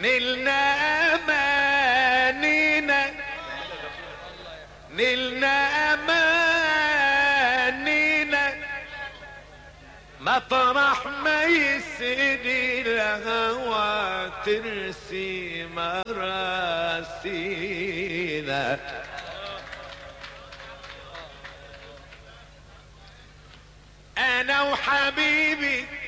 نلنا امانينا نلنا امانينا مطرح ما يسري الهوى ترسي مراسينا. انا وحبيبي